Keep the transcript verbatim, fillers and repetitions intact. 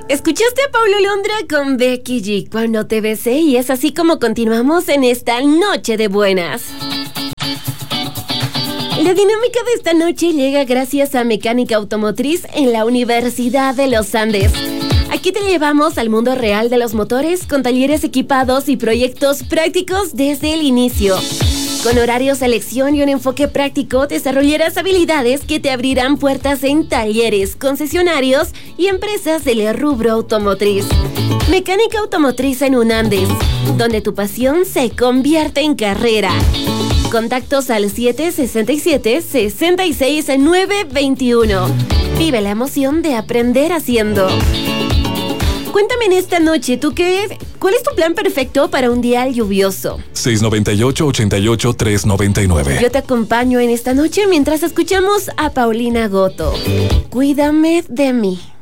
Escuchaste a Paulo Londra con Becky G cuando te besé, y es así como continuamos en esta noche de buenas. La dinámica de esta noche llega gracias a Mecánica Automotriz en la Universidad de los Andes. Aquí te llevamos al mundo real de los motores con talleres equipados y proyectos prácticos desde el inicio. Con horario, selección y un enfoque práctico, desarrollarás habilidades que te abrirán puertas en talleres, concesionarios y empresas del rubro automotriz. Mecánica Automotriz en UNANDES, donde tu pasión se convierte en carrera. Contactos al siete sesenta y siete, sesenta y seis, nueve veintiuno. Vive la emoción de aprender haciendo. Cuéntame en esta noche, ¿tú qué? ¿Cuál es tu plan perfecto para un día lluvioso? seis noventa y ocho, ochenta y ocho, tres noventa y nueve. Yo te acompaño en esta noche mientras escuchamos a Paulina Goto. Cuídame de mí.